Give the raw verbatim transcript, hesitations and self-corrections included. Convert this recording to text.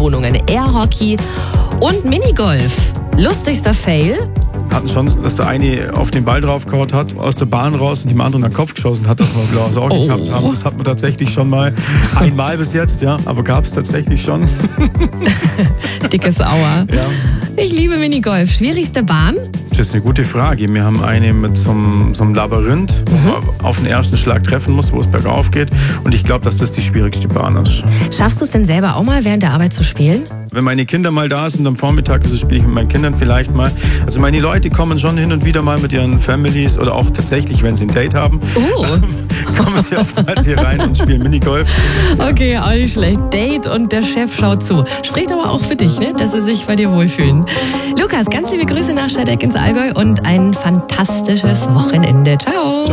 Ferienwohnungen, Airhockey und Minigolf. Lustigster Fail? Hatten schon, dass der eine auf den Ball draufgehauen hat, aus der Bahn raus und dem anderen an den Kopf geschossen hat, das wir glaube ich auch Oh. gehabt haben. Das hat man tatsächlich schon mal einmal bis jetzt, ja, aber gab es tatsächlich schon. Dickes Aua. Ja. Ich liebe Minigolf. Schwierigste Bahn? Das ist eine gute Frage. Wir haben eine mit so einem, so einem Labyrinth, wo man auf den ersten Schlag treffen muss, wo es bergauf geht. Und ich glaube, dass das die schwierigste Bahn ist. Schaffst du es denn selber auch mal während der Arbeit zu spielen? Wenn meine Kinder mal da sind am Vormittag, also spiele ich mit meinen Kindern vielleicht mal. Also meine Leute kommen schon hin und wieder mal mit ihren Families oder auch tatsächlich, wenn sie ein Date haben, Oh. kommen sie oftmals hier rein und spielen Minigolf. Okay, auch nicht schlecht. Date und der Chef schaut zu. Spricht aber auch für dich, ne? Dass sie sich bei dir wohlfühlen. Lukas, ganz liebe Grüße nach Stadteck ins Allgäu und ein fantastisches Wochenende. Ciao. Ciao.